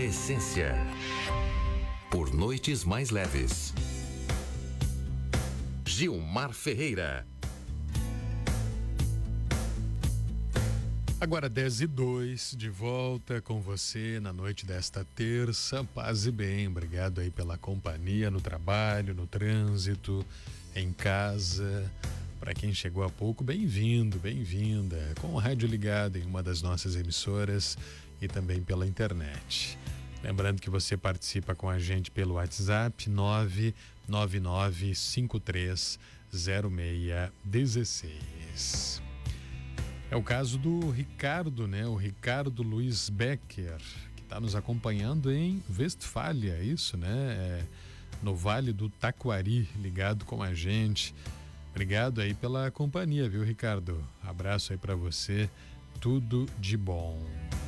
Essência. Por noites mais leves. Gilmar Ferreira. Agora 10:02, de volta com você na noite desta terça. Paz e bem, obrigado aí pela companhia no trabalho, no trânsito, em casa. Para quem chegou há pouco, bem-vindo, bem-vinda, com o rádio ligado em uma das nossas emissoras e também pela internet. Lembrando que você participa com a gente pelo WhatsApp 999530616. É o caso do Ricardo, né? O Ricardo Luiz Becker, que está nos acompanhando em Westfália, é isso, né? No Vale do Taquari, ligado com a gente. Obrigado aí pela companhia, viu, Ricardo? Abraço aí para você, tudo de bom.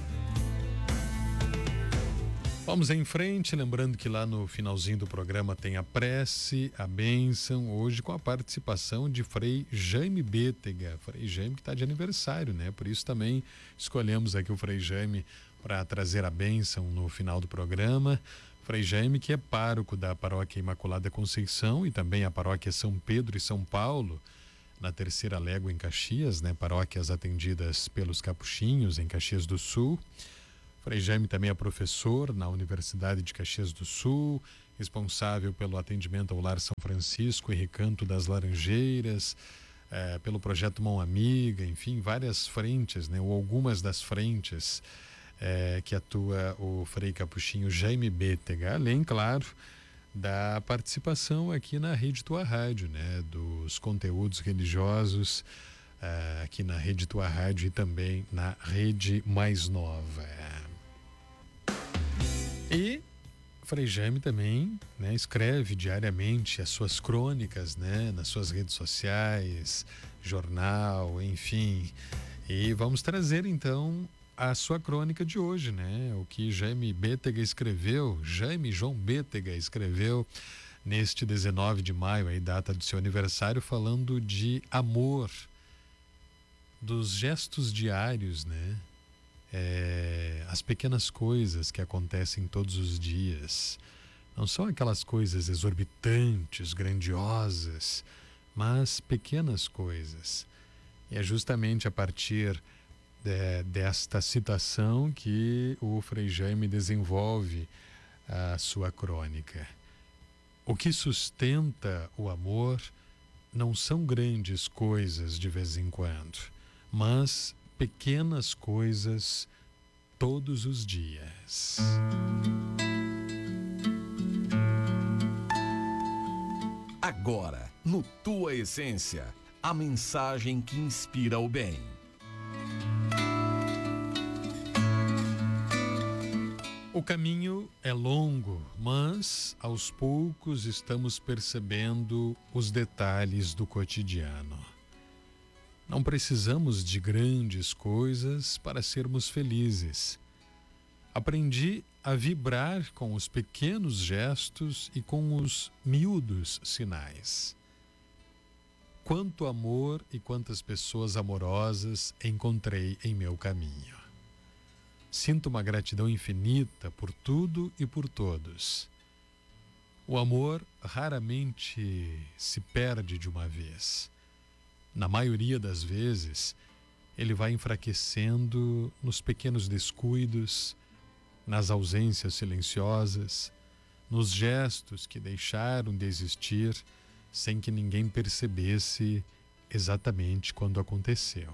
Vamos em frente, lembrando que lá no finalzinho do programa tem a prece, a bênção, hoje com a participação de Frei Jaime Bétega. Frei Jaime que está de aniversário, né? Por isso também escolhemos aqui o Frei Jaime para trazer a bênção no final do programa. Frei Jaime, que é pároco da Paróquia Imaculada Conceição e também a Paróquia São Pedro e São Paulo, na Terceira Légua em Caxias, né? Paróquias atendidas pelos capuchinhos em Caxias do Sul. Frei Jaime também é professor na Universidade de Caxias do Sul, responsável pelo atendimento ao Lar São Francisco e Recanto das Laranjeiras, pelo projeto Mão Amiga, enfim, várias frentes, né? Ou algumas das frentes que atua o Frei Capuchinho Jaime Bétega, além, claro, da participação aqui na Rede Tua Rádio, né? Dos conteúdos religiosos aqui na Rede Tua Rádio e também na Rede Mais Nova. E Frei Jaime também, né, escreve diariamente as suas crônicas, né, nas suas redes sociais, jornal, enfim. E vamos trazer então a sua crônica de hoje, né? O que Jaime Bétega escreveu, Jaime João Bétega escreveu neste 19 de maio, aí data do seu aniversário, falando de amor, dos gestos diários, né? As pequenas coisas que acontecem todos os dias. Não são aquelas coisas exorbitantes, grandiosas, mas pequenas coisas. E é justamente a partir desta citação que o Frei Jaime desenvolve a sua crônica. O que sustenta o amor não são grandes coisas de vez em quando, mas pequenas coisas todos os dias. Agora, no Tua Essência, a mensagem que inspira o bem. O caminho é longo, mas aos poucos estamos percebendo os detalhes do cotidiano. Não precisamos de grandes coisas para sermos felizes. Aprendi a vibrar com os pequenos gestos e com os miúdos sinais. Quanto amor e quantas pessoas amorosas encontrei em meu caminho. Sinto uma gratidão infinita por tudo e por todos. O amor raramente se perde de uma vez. Na maioria das vezes, ele vai enfraquecendo nos pequenos descuidos, nas ausências silenciosas, nos gestos que deixaram de existir sem que ninguém percebesse exatamente quando aconteceu.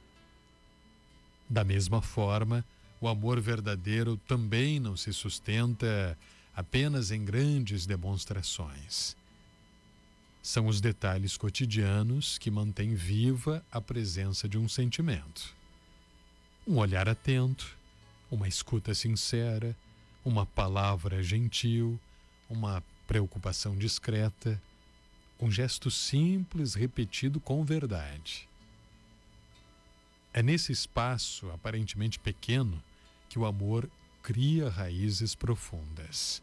Da mesma forma, o amor verdadeiro também não se sustenta apenas em grandes demonstrações. São os detalhes cotidianos que mantêm viva a presença de um sentimento. Um olhar atento, uma escuta sincera, uma palavra gentil, uma preocupação discreta, um gesto simples repetido com verdade. É nesse espaço aparentemente pequeno que o amor cria raízes profundas.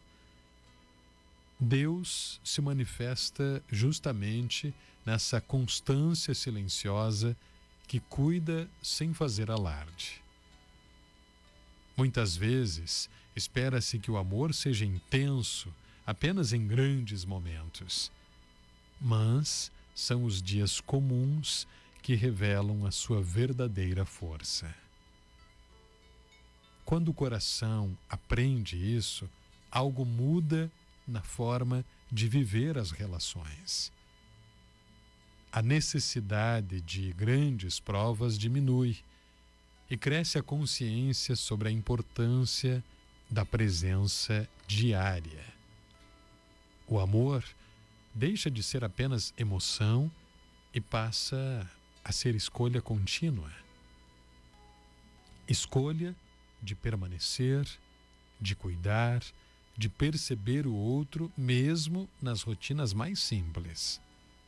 Deus se manifesta justamente nessa constância silenciosa que cuida sem fazer alarde. Muitas vezes, espera-se que o amor seja intenso apenas em grandes momentos. Mas são os dias comuns que revelam a sua verdadeira força. Quando o coração aprende isso, algo muda na forma de viver as relações. A necessidade de grandes provas diminui e cresce a consciência sobre a importância da presença diária. O amor deixa de ser apenas emoção e passa a ser escolha contínua. Escolha de permanecer, de cuidar, de perceber o outro, mesmo nas rotinas mais simples.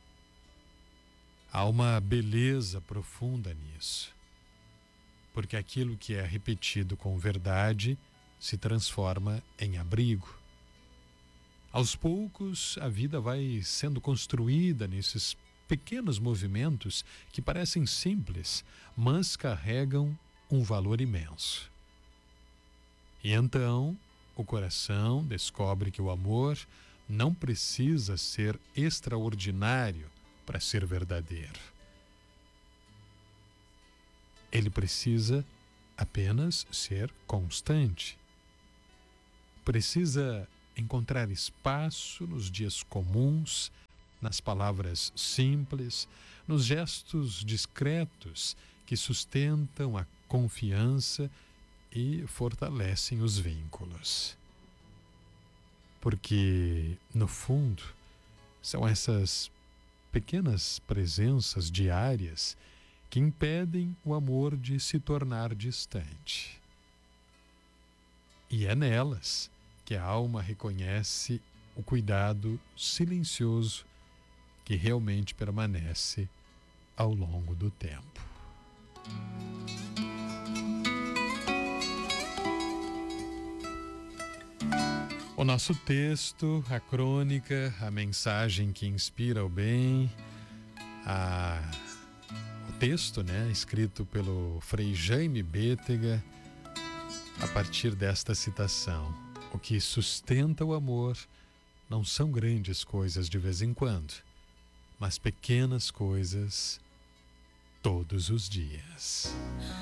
Há uma beleza profunda nisso, porque aquilo que é repetido com verdade se transforma em abrigo. Aos poucos, a vida vai sendo construída nesses pequenos movimentos que parecem simples, mas carregam um valor imenso. E então, o coração descobre que o amor não precisa ser extraordinário para ser verdadeiro. Ele precisa apenas ser constante. Precisa encontrar espaço nos dias comuns, nas palavras simples, nos gestos discretos que sustentam a confiança e fortalecem os vínculos. Porque, no fundo, são essas pequenas presenças diárias que impedem o amor de se tornar distante. E é nelas que a alma reconhece o cuidado silencioso que realmente permanece ao longo do tempo. O nosso texto, a crônica, a mensagem que inspira o bem, o texto, escrito pelo Frei Jaime Bétega, a partir desta citação: o que sustenta o amor não são grandes coisas de vez em quando, mas pequenas coisas todos os dias.